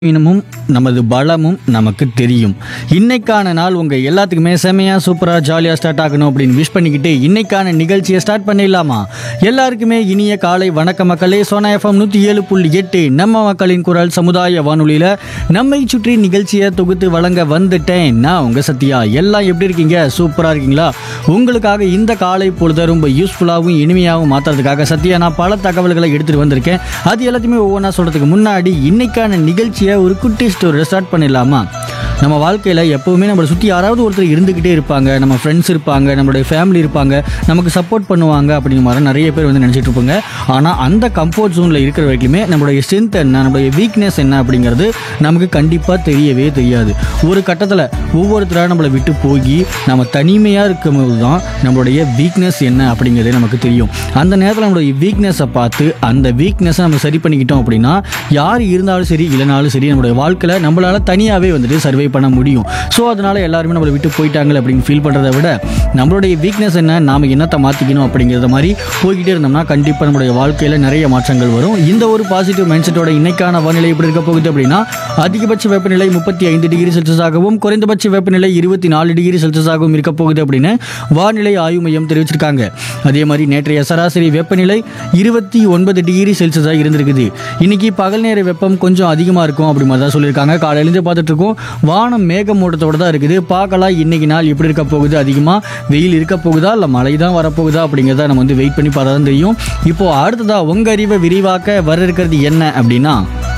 இனமும் நமது பலமும் நமக்கு தெரியும். இன்னைக்கான நாள் உங்க எல்லாத்துக்குமே செமையா சூப்பரா ஜாலியா ஸ்டார்ட் ஆகணும் அப்படின்னு விஷ் பண்ணிக்கிட்டு இன்னைக்கான நிகழ்ச்சியை ஸ்டார்ட் பண்ணிடலாமா? எல்லாருக்குமே இனிய காலை வணக்க மக்களே. சோனா எஃப்எம் 107.8 நம்ம மக்களின் குரல் சமுதாய வானொலியில நம்மை சுற்றி நிகழ்ச்சியை தொகுத்து வழங்க வந்துட்டேன். நான் உங்க சத்யா. எல்லாம் எப்படி இருக்கீங்க? சூப்பரா இருக்கீங்களா? உங்களுக்காக இந்த காலை பொழுத ரொம்ப யூஸ்ஃபுல்லாகவும் இனிமையாகவும் மாற்றுறதுக்காக சத்யா நான் பல தகவல்களை எடுத்துட்டு வந்திருக்கேன். அது எல்லாத்தையுமே ஒவ்வொன்றா சொல்றதுக்கு முன்னாடி இன்னைக்கான நிகழ்ச்சியை ஒரு குட்டி ஸ்டோரி ஸ்டார்ட் பண்ணிடலாமா? நம்ம வாழ்க்கையில் எப்போவுமே நம்மளை சுற்றி யாராவது ஒருத்தர் இருந்துக்கிட்டே இருப்பாங்க. நம்ம ஃப்ரெண்ட்ஸ் இருப்பாங்க, நம்மளுடைய ஃபேமிலி இருப்பாங்க, நமக்கு சப்போர்ட் பண்ணுவாங்க அப்படிங்கிற மாதிரி நிறைய பேர் நினச்சிட்டு இருப்பாங்க. ஆனால் அந்த கம்ஃபர்ட் ஜோனில் இருக்கிற வரைக்குமே நம்மளுடைய ஸ்ட்ரென்த் என்ன, நம்மளுடைய வீக்னஸ் என்ன அப்படிங்கிறது நமக்கு கண்டிப்பாக தெரியவே தெரியாது. ஒரு கட்டத்தில் ஒவ்வொருத்தராக நம்மளை விட்டு போய் நம்ம தனிமையாக இருக்கும்போது தான் நம்மளுடைய வீக்னஸ் என்ன அப்படிங்கிறதே நமக்கு தெரியும். அந்த நேரத்தில் நம்மளுடைய வீக்னஸை பார்த்து அந்த வீக்னஸை நம்ம சரி பண்ணிக்கிட்டோம் அப்படின்னா யார் இருந்தாலும் சரி இல்லைனாலும் சரி நம்மளுடைய வாழ்க்கையில் நம்மளால் தனியாகவே சர்வை பண்ண முடியும். ஸோ அதனால எல்லாருமே நம்மளை விட்டு போயிட்டாங்க அப்படின்னு ஃபீல் பண்ணுறதை விட நம்மளுடைய வீக்னஸ் என்ன, நாம் என்னத்தை மாற்றிக்கணும் அப்படிங்கிறத மாதிரி போய்கிட்டே இருந்தோம்னா கண்டிப்பாக நம்மளுடைய வாழ்க்கையில் நிறைய மாற்றங்கள் வரும். இந்த ஒரு பாசிட்டிவ் மைண்ட் செட்டோட இன்னைக்கான வானிலை எப்படி இருக்க போகுது அப்படின்னா அதிகபட்ச வெப்பநிலை 35 டிகிரி செல்சியஸாகவும் குறைந்தபட்ச வெப்பநிலை 24 டிகிரி செல்சியஸாகவும் இருக்க போகுது அப்படின்னு வானிலை ஆய்வு மையம் தெரிவிச்சிருக்காங்க. அதே மாதிரி நேற்றைய சராசரி வெப்பநிலை 29 டிகிரி செல்சியஸாக இருந்திருக்குது. இன்னைக்கு பகல் நேர வெப்பம் கொஞ்சம் அதிகமாக இருக்கும் அப்படி மாதிரி தான் சொல்லியிருக்காங்க. காலையிலேருந்து பார்த்துட்டு இருக்கோம், வானம் மேகமூட்டத்தோடு தான் இருக்குது. பார்க்கலாம் இன்னைக்கு நாள் எப்படி இருக்க போகுது, அதிகமாக வெயில் இருக்க போகுதா இல்லை மழை தான் வரப்போகுதா அப்படிங்கிறத நம்ம வெயிட் பண்ணி பார்த்தா தான் தெரியும். இப்போ அடுத்ததா உங்க அறிவை விரிவாக்க வர இருக்கிறது என்ன அப்படின்னா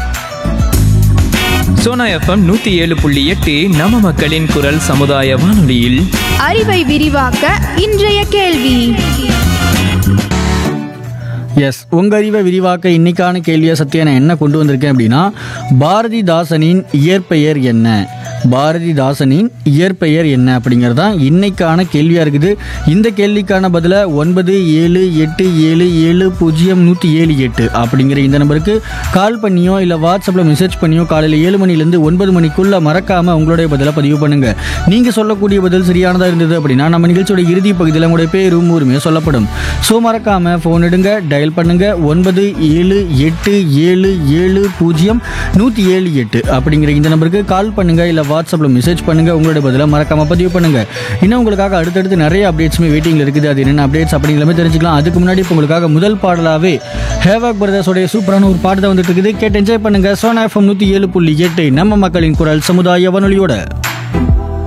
சோனா எஃப்எம் 107.8 நம்ம மக்களின் குரல் சமுதாய வானொலியில் அறிவை விரிவாக்க இன்றைய கேள்வி. எஸ், உங்கள் அறிவை விரிவாக்க இன்னைக்கான கேள்வியை சத்தியா நான் என்ன கொண்டு வந்திருக்கேன் அப்படின்னா பாரதிதாசனின் இயற்பெயர் என்ன? பாரதிதாசனின் இயற்பெயர் என்ன அப்படிங்கிறது தான் இன்னைக்கான கேள்வியாக இருக்குது. இந்த கேள்விக்கான பதிலை 9787700178 அப்படிங்கிற இந்த நம்பருக்கு கால் பண்ணியோ இல்லை வாட்ஸ்அப்பில் மெசேஜ் பண்ணியோ காலையில் 7 மணிலேருந்து 9 மணிக்குள்ளே மறக்காமல் உங்களுடைய பதிலை பதிவு பண்ணுங்கள். நீங்கள் சொல்லக்கூடிய பதில் சரியானதாக இருந்தது அப்படின்னா நம்ம நிகழ்ச்சியோட இறுதி பகுதியில் உங்களுடைய பேரும் ஊருமே சொல்லப்படும். ஸோ மறக்காமல் ஃபோன் எடுங்க, டயல் பண்ணுங்க 9787700178 அப்படிங்கிற இந்த நம்பருக்கு கால் பண்ணுங்க இல்லை வாட்ஸ்அப்பில் மெசேஜ் பண்ணுங்க. உங்களுடைய பதிலாக மறக்காம பதிவு பண்ணுங்க. இன்னும் உங்களுக்காக அடுத்தடுத்து நிறைய அப்டேட்ஸுமே வெயிட்டிங்ல இருக்குது. அது என்னென்ன அப்டேட்ஸ் அப்படிங்கிறமே தெரிஞ்சுக்கலாம். அதுக்கு முன்னாடி இப்போ உங்களுக்காக முதல் பாடலாவே ஹேவாக் பிரதர்ஸோடைய சூப்பரான ஒரு பாட்டு தான் வந்துட்டு இருக்குது. கேட்டு என்ஜாய் பண்ணுங்க. சோனா எஃப்எம் 107.8 நம்ம மக்களின் குரல் சமுதாய வானொலியோட